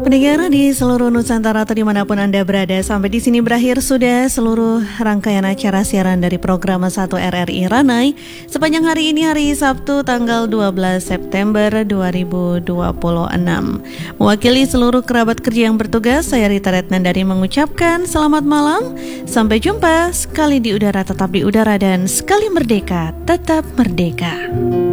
Pendengar di seluruh Nusantara atau dimanapun Anda berada, sampai di sini berakhir sudah seluruh rangkaian acara siaran dari program 1 RRI Ranai sepanjang hari ini, hari Sabtu tanggal 12 September 2026. Mewakili seluruh kerabat kerja yang bertugas, saya Rita Retnandari mengucapkan selamat malam, sampai jumpa, sekali di udara tetap di udara dan sekali merdeka tetap merdeka.